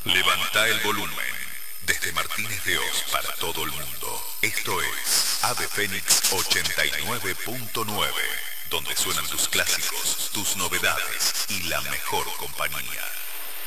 Levanta el volumen. Desde Martínez de Oz para todo el mundo. Esto es Ave Fénix 89.9, donde suenan tus clásicos, tus novedades y la mejor compañía.